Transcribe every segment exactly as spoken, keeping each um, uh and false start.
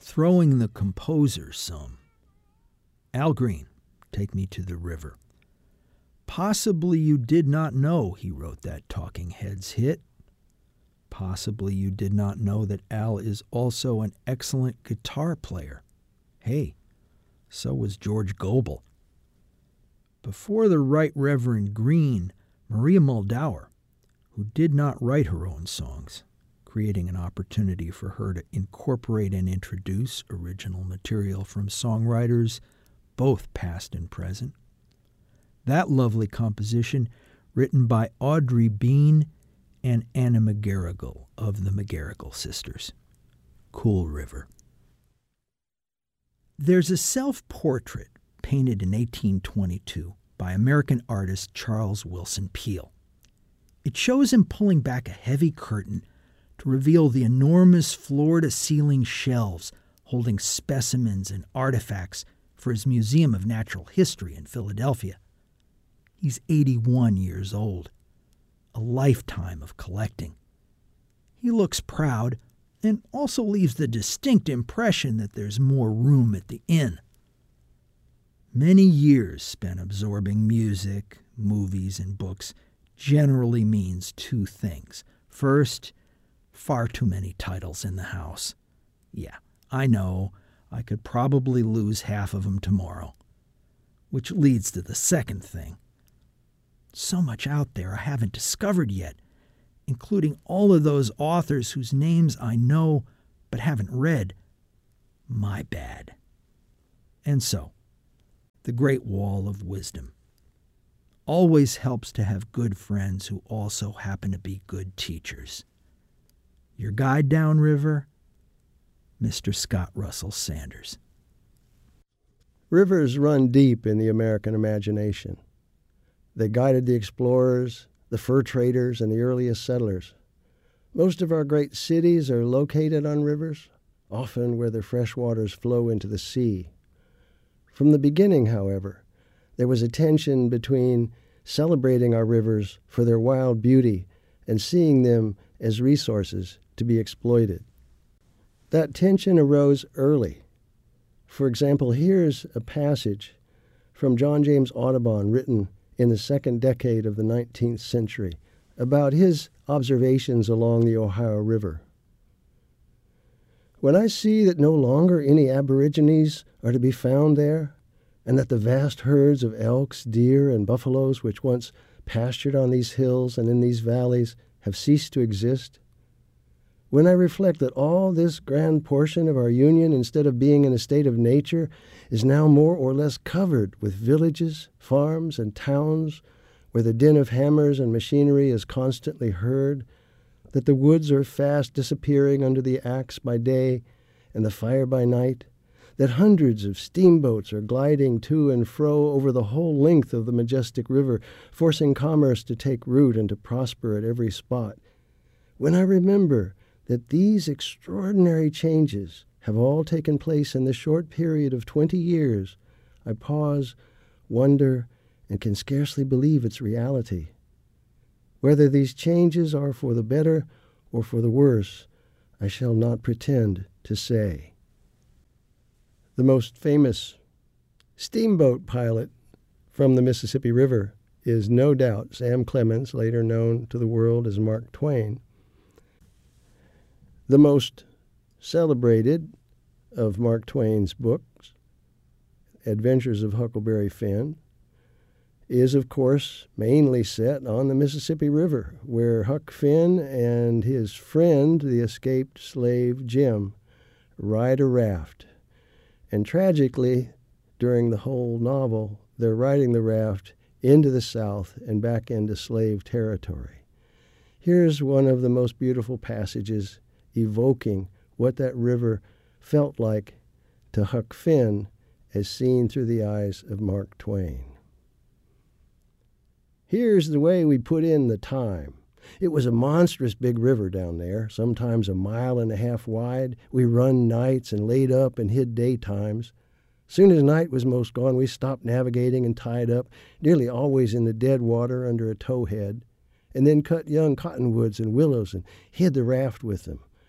throwing the composer some. Al Green, Take Me to the River. Possibly you did not know he wrote that Talking Heads hit. Possibly you did not know that Al is also an excellent guitar player. Hey, so was George Goebel. Before the Right Reverend Green, Maria Muldaur, who did not write her own songs, creating an opportunity for her to incorporate and introduce original material from songwriters, both past and present. That lovely composition, written by Audrey Bean and Anna McGarrigle of the McGarrigle Sisters. Cool River. There's a self-portrait painted in eighteen twenty-two by American artist Charles Wilson Peale. It shows him pulling back a heavy curtain to reveal the enormous floor-to-ceiling shelves holding specimens and artifacts for his Museum of Natural History in Philadelphia. He's eighty-one years old, a lifetime of collecting. He looks proud and also leaves the distinct impression that there's more room at the inn. Many years spent absorbing music, movies, and books generally means two things. First, far too many titles in the house. Yeah, I know, I could probably lose half of them tomorrow. Which leads to the second thing. So much out there I haven't discovered yet, including all of those authors whose names I know but haven't read. My bad. And so, the Great Wall of Wisdom. Always helps to have good friends who also happen to be good teachers. Your guide downriver, Mister Scott Russell Sanders. Rivers run deep in the American imagination. They guided the explorers, the fur traders, and the earliest settlers. Most of our great cities are located on rivers, often where their fresh waters flow into the sea. From the beginning, however, there was a tension between celebrating our rivers for their wild beauty and seeing them as resources to be exploited. That tension arose early. For example, here's a passage from John James Audubon written in the second decade of the nineteenth century about his observations along the Ohio River. When I see that no longer any aborigines are to be found there, and that the vast herds of elks, deer, and buffaloes which once pastured on these hills and in these valleys have ceased to exist, when I reflect that all this grand portion of our Union, instead of being in a state of nature, is now more or less covered with villages, farms, and towns, where the din of hammers and machinery is constantly heard, that the woods are fast disappearing under the axe by day and the fire by night, that hundreds of steamboats are gliding to and fro over the whole length of the majestic river, forcing commerce to take root and to prosper at every spot, when I remember that these extraordinary changes have all taken place in the short period of twenty years, I pause, wonder, and can scarcely believe its reality. Whether these changes are for the better or for the worse, I shall not pretend to say. The most famous steamboat pilot from the Mississippi River is no doubt Sam Clemens, later known to the world as Mark Twain. The most celebrated of Mark Twain's books, Adventures of Huckleberry Finn, is, of course, mainly set on the Mississippi River, where Huck Finn and his friend, the escaped slave Jim, ride a raft. And tragically, during the whole novel, they're riding the raft into the South and back into slave territory. Here's one of the most beautiful passages evoking what that river felt like to Huck Finn as seen through the eyes of Mark Twain. Here's the way we put in the time. It was a monstrous big river down there, sometimes a mile and a half wide. We run nights and laid up and hid daytimes. Soon as night was most gone, we stopped navigating and tied up, nearly always in the dead water under a towhead, and then cut young cottonwoods and willows and hid the raft with them.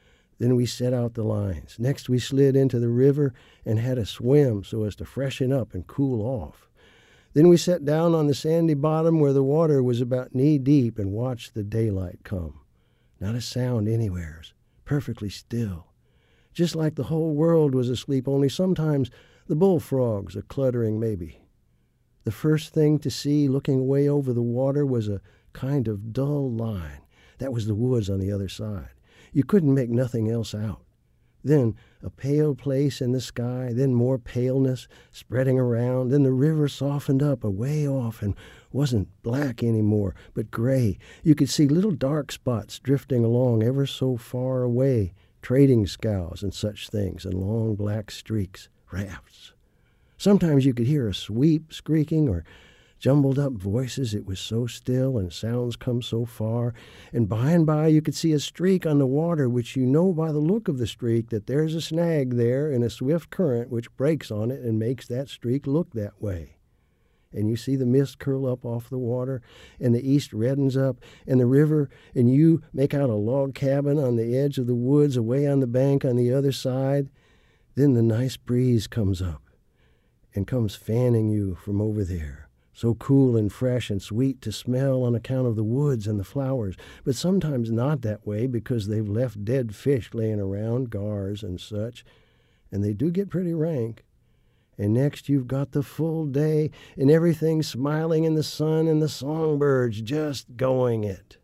Then we set out the lines. Next we slid into the river and had a swim so as to freshen up and cool off. Then we sat down on the sandy bottom where the water was about knee-deep and watched the daylight come. Not a sound anywheres, perfectly still. Just like the whole world was asleep, only sometimes the bullfrogs are cluttering maybe. The first thing to see looking away over the water was a kind of dull line. That was the woods on the other side. You couldn't make nothing else out. Then a pale place in the sky, then more paleness spreading around, then the river softened up away off and wasn't black anymore, but gray. You could see little dark spots drifting along ever so far away, trading scows and such things, and long black streaks, rafts. Sometimes you could hear a sweep squeaking or jumbled up voices. It was so still and sounds come so far. And by and by you could see a streak on the water, which you know by the look of the streak that there's a snag there in a swift current which breaks on it and makes that streak look that way. And you see the mist curl up off the water, and the east reddens up, and the river, and you make out a log cabin on the edge of the woods away on the bank on the other side. Then the nice breeze comes up and comes fanning you from over there, so cool and fresh and sweet to smell on account of the woods and the flowers, but sometimes not that way because they've left dead fish laying around, gars and such, and they do get pretty rank. And next you've got the full day and everything smiling in the sun and the songbirds just going it.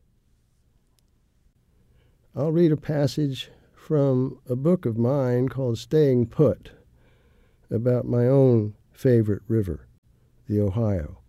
I'll read a passage from a book of mine called Staying Put about my own favorite river, the Ohio.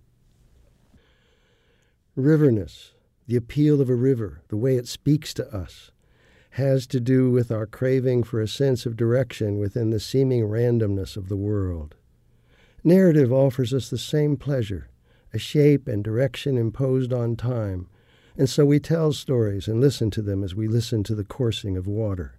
Riverness, the appeal of a river, the way it speaks to us, has to do with our craving for a sense of direction within the seeming randomness of the world. Narrative offers us the same pleasure, a shape and direction imposed on time, and so we tell stories and listen to them as we listen to the coursing of water.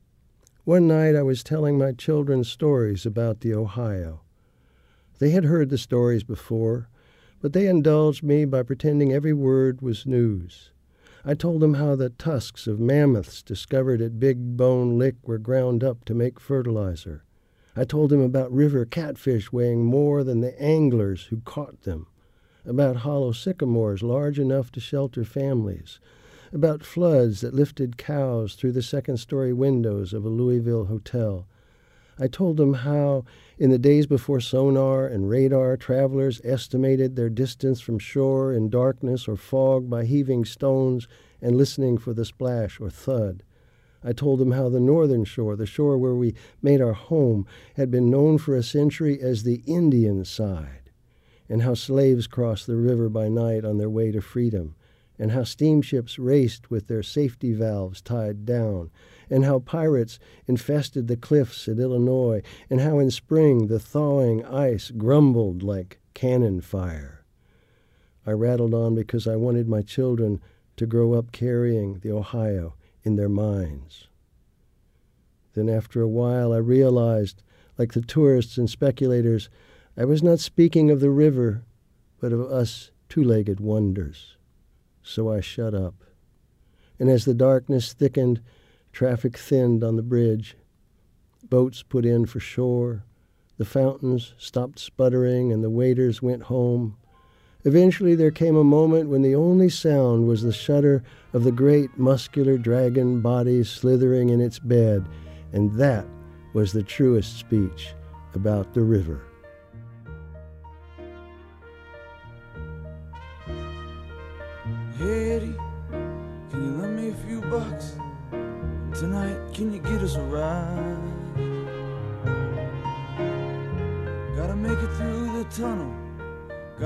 One night I was telling my children stories about the Ohio. They had heard the stories before, but they indulged me by pretending every word was news. I told them how the tusks of mammoths discovered at Big Bone Lick were ground up to make fertilizer. I told them about river catfish weighing more than the anglers who caught them, about hollow sycamores large enough to shelter families, about floods that lifted cows through the second-story windows of a Louisville hotel. I told them how, in the days before sonar and radar, travelers estimated their distance from shore in darkness or fog by heaving stones and listening for the splash or thud. I told them how the northern shore, the shore where we made our home, had been known for a century as the Indian side, and how slaves crossed the river by night on their way to freedom, and how steamships raced with their safety valves tied down, and how pirates infested the cliffs at Illinois, and how in spring the thawing ice grumbled like cannon fire. I rattled on because I wanted my children to grow up carrying the Ohio in their minds. Then after a while I realized, like the tourists and speculators, I was not speaking of the river, but of us two-legged wonders. So I shut up. And as the darkness thickened, traffic thinned on the bridge. Boats put in for shore. The fountains stopped sputtering and the waiters went home. Eventually there came a moment when the only sound was the shudder of the great muscular dragon body slithering in its bed, and that was the truest speech about the river. Hey Eddie, can you lend me a few bucks? Tonight, can you get us a ride? Gotta make it through the tunnel